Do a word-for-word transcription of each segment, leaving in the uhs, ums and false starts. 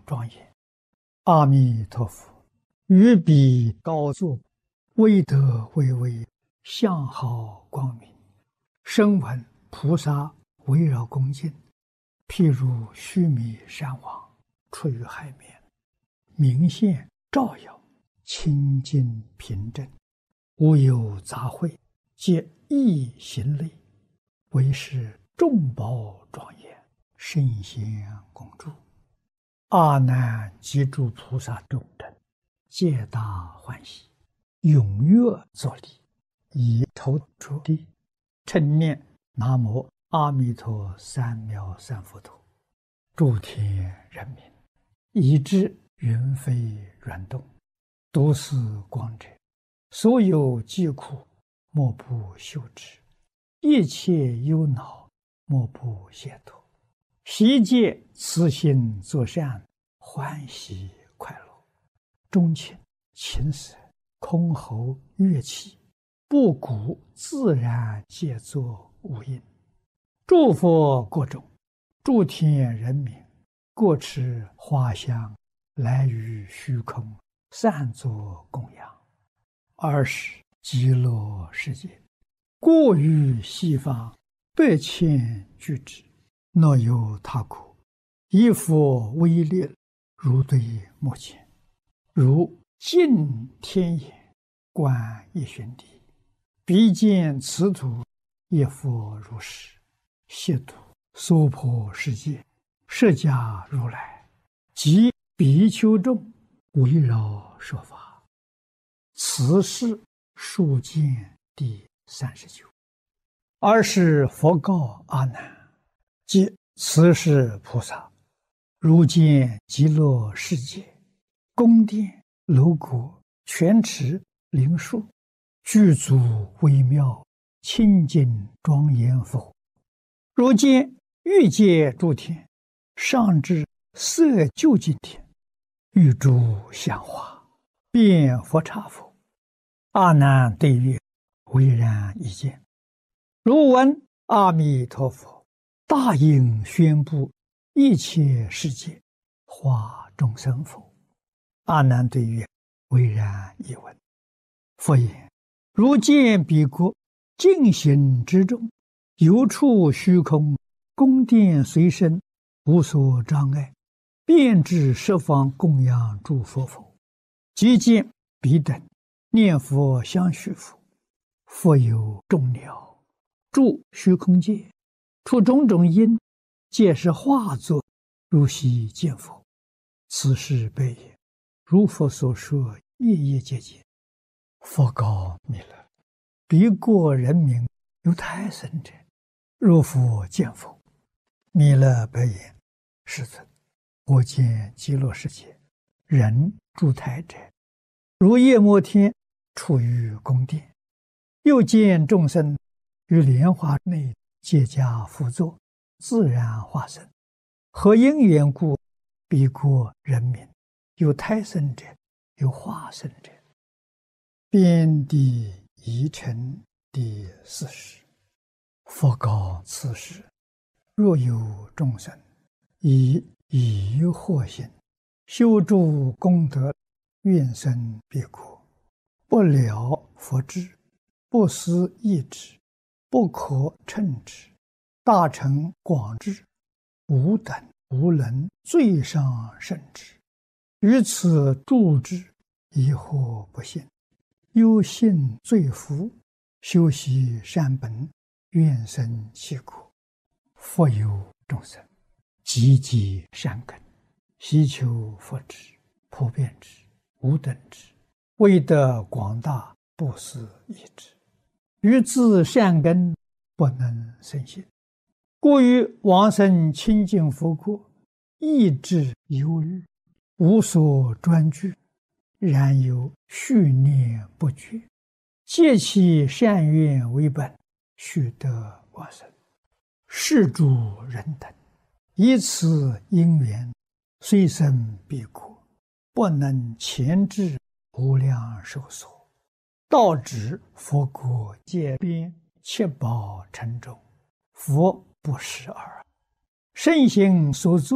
庄严。阿弥陀佛，于彼高坐，威德巍巍，相好光明。声闻菩萨围绕恭敬，譬如须弥山王出于海面，明现照耀，清净平正，无有杂秽，皆一行类，为是众宝庄严，圣贤共住。阿难及诸菩萨众等，皆大欢喜，踊跃作礼，以头着地，称念南无阿弥陀三藐三菩提。诸天人民，以知云飞软动，都是光者，所有疾苦，莫不休止；一切忧恼，莫不解脱。悉皆慈心作善，欢喜快乐。钟情、琴瑟、箜篌、乐器，不鼓自然皆作无音。诸佛国中，诸天人民，各持花香，来于虚空，散作供养。二是极乐世界，过于西方，百千俱胝，若有他国，以佛威力，如对目前，如镜天眼，观一旬地，彼见此土，亦复如是。悉土娑婆世界，释迦如来及比丘众，围绕说法。此是数见第三十九。二是佛告阿难，即此是菩萨，如见极乐世界，宫殿楼阁、泉池灵树，具足微妙，清净庄严否？如见欲界诸天，上至色究竟天，欲诸香花，遍佛刹否？阿难对曰：唯然一见。如闻阿弥陀佛大应宣布一切世界，化众生否？阿难对曰：唯然一闻。佛言：如见彼国净行之中，有处虚空，宫殿随身，无所障碍，遍至十方供养诸佛否？即见彼等念佛相续否？复有众鸟住虚空界，出种种因，皆是化作，如悉见否？此是悲也。如佛所说，夜夜皆见。佛告弥勒：彼国人民有胎生者，若复见否？弥勒白言：世尊，我见极乐世界人住胎者，如夜摩天处于宫殿，又见众生于莲花内皆加趺坐，自然化身。何因缘故？彼国人民有胎生者，有化身者。遍地疑尘第四十。佛告此时：若有众生以疑惑心修诸功德，愿生彼国，不了佛智，不思议之，不可称之，大乘广智，无等无能最上甚至，于此住之，疑惑不信，忧信罪福，修习善本，愿生其国。复有众生积积善根，希求佛智，普遍之，无等之，为得广大，不思议之，于自善根不能生信，故于往生清净佛国，意志忧虑，无所专具，然有续念不绝，借其善愿为本，须得往生。是诸人等以此因缘，虽生彼国，不能前至无量寿所，到指佛国界边，七宝城中，佛不识尔。圣行所作，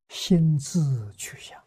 心自去想。